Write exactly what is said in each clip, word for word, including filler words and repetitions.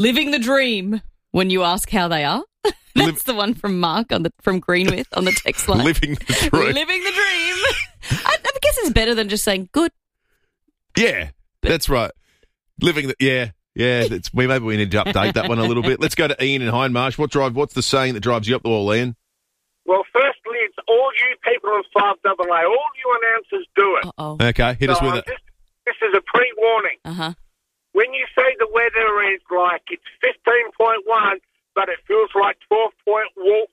Living the dream when you ask how they are. That's Liv- the one from Mark on the from Greenwith on the text line. Living the dream. Living the dream. I, I guess it's better than just saying good. Yeah, but, that's right. Living the yeah. Yeah, that's, we maybe we need to update that one a little bit. Let's go to Ian in Hindmarsh. What drive? What's the saying that drives you up the wall, Ian? Well, firstly, it's all you people in five double A. All you announcers do it. Uh-oh. Okay, hit so us with um, it. This, this is a pre-warning. Uh-huh. When you say the weather is like it's fifteen point one, but it feels like twelve point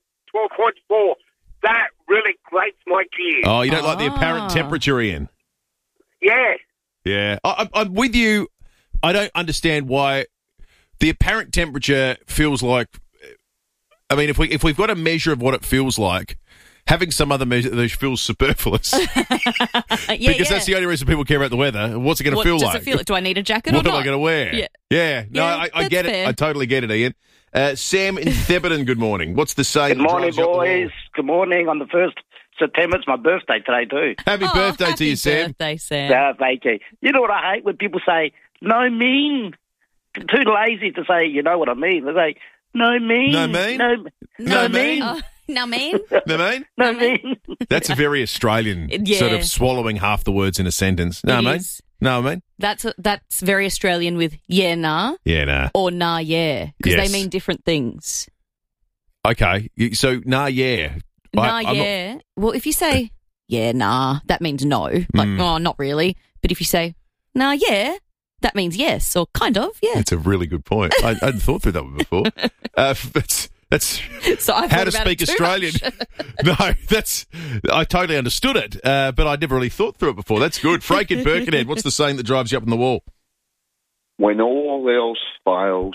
four, that really grates my gears. Oh, you don't oh. like the apparent temperature, Ian? Yeah. Yeah. I, I'm with you. I don't understand why the apparent temperature feels like. I mean, if we if we've got a measure of what it feels like, having some other measure that feels superfluous. yeah, because yeah. that's the only reason people care about the weather. What's it going to what feel does like? It feel like? Do I need a jacket what or not? What am I going to wear? Yeah. Yeah. No, yeah, I, I get fair. it. I totally get it, Ian. Uh, Sam in Theberton, good morning. What's the saying? Good morning, boys. Good morning. On the first September, it's my birthday today too. Happy oh, birthday happy to you, Sam. Birthday, Sam. Yeah, thank you. You know what I hate when people say no mean. Too lazy to say you know what I mean. They say no mean. No mean. No, no, no mean. mean. Oh, no mean. No mean. No mean. That's a very Australian Yeah. sort of swallowing half the words in a sentence. No, It mate. is. No, I mean. That's a, that's very Australian with yeah nah Yeah, nah. or nah yeah because Yes. they mean different things. Okay, you- so nah, yeah. Nah I- I'm not- yeah. Well, if you say yeah nah, that means no. Like Mm. oh, not really. But if you say nah yeah, that means yes or kind of yeah. That's a really good point. I, I hadn't thought through that one before. Uh, that's that's So I how thought to about speak it too Australian. much. No, that's I totally understood it, uh, but I never really thought through it before. That's good. Frank in Birkenhead, what's the saying that drives you up on the wall? When all else fails,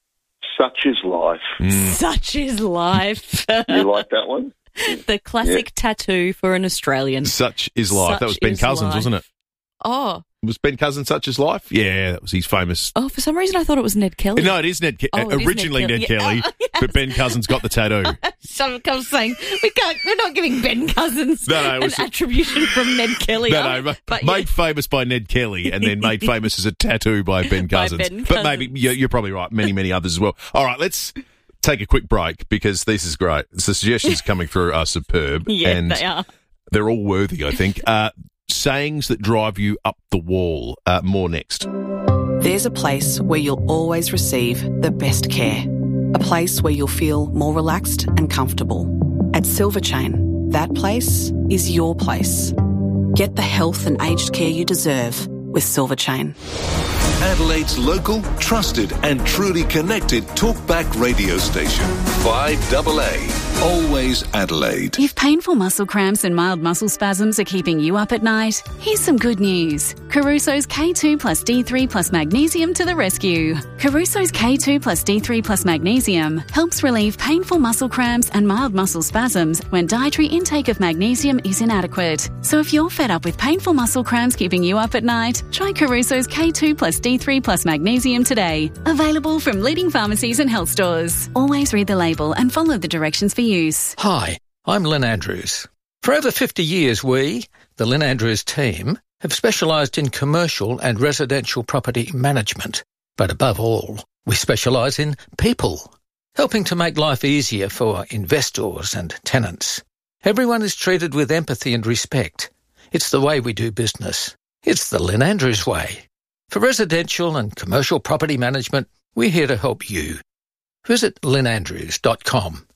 such is life. Such is life. You like that one? The classic Yeah. tattoo for an Australian. Such is life. Such that was Ben is Cousins, life. wasn't it? Oh, Was Ben Cousins Such is Life? Yeah, that was his famous. oh! For some reason, I thought it was Ned Kelly. No, it is Ned. Ke- Oh, it is originally Ned Ned Kelly. Kelly, Yeah. Oh, yes. but Ben Cousins got the tattoo. Someone comes saying we can't. We're not giving Ben Cousins No, no, it an was- attribution from Ned Kelly. No, are no, we? but made yeah. famous by Ned Kelly and then made famous as a tattoo by Ben By Cousins. Ben But maybe Cousins. you're, you're probably right. Many, many others as well. All right, let's take a quick break because this is great. The suggestions coming through are superb. Yeah, and they are. They're all worthy, I think. Uh, sayings that drive you up the wall. Uh, more next. There's a place where you'll always receive the best care. A place where you'll feel more relaxed and comfortable. At Silver Chain, that place is your place. Get the health and aged care you deserve with Silver Chain. Adelaide's local, trusted and truly connected talkback radio station. five double A. Always Adelaide. If painful muscle cramps and mild muscle spasms are keeping you up at night, here's some good news. Caruso's K two plus D three plus magnesium to the rescue. Caruso's K two plus D three plus magnesium helps relieve painful muscle cramps and mild muscle spasms when dietary intake of magnesium is inadequate. So if you're fed up with painful muscle cramps keeping you up at night, try Caruso's K two plus D three plus magnesium today. Available from leading pharmacies and health stores. Always read the label and follow the directions for use. Hi, I'm Lynn Andrews. For over fifty years, we, the Lynn Andrews team, have specialised in commercial and residential property management. But above all, we specialise in people, helping to make life easier for investors and tenants. Everyone is treated with empathy and respect. It's the way we do business. It's the Lynn Andrews way. For residential and commercial property management, we're here to help you. Visit lynn andrews dot com.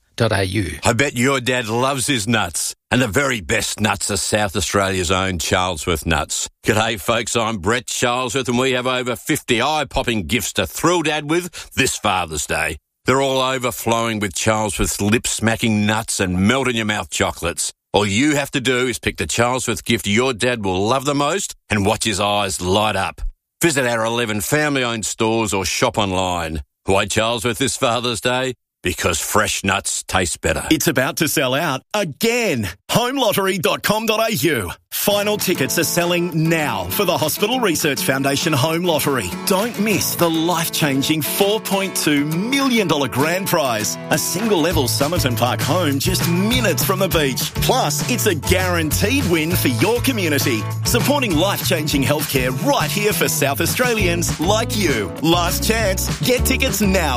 I bet your dad loves his nuts. And the very best nuts are South Australia's own Charlesworth nuts. G'day folks, I'm Brett Charlesworth and we have over fifty eye-popping gifts to thrill Dad with this Father's Day. They're all overflowing with Charlesworth's lip-smacking nuts and melt-in-your-mouth chocolates. All you have to do is pick the Charlesworth gift your dad will love the most and watch his eyes light up. Visit our eleven family-owned stores or shop online. Why Charlesworth this Father's Day? because fresh nuts taste better. It's about to sell out again. home lottery dot com dot a u. Final tickets are selling now for the Hospital Research Foundation Home Lottery. Don't miss the life-changing four point two million dollars grand prize. A single-level Somerton Park home just minutes from the beach. Plus, it's a guaranteed win for your community. Supporting life-changing healthcare right here for South Australians like you. Last chance. Get tickets now